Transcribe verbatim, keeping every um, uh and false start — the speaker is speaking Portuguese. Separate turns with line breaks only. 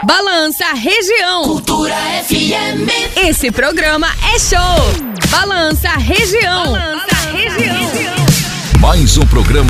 Balança Região.
Cultura F M.
Esse programa é show. Balança Região. Balança Região.
Mais um programa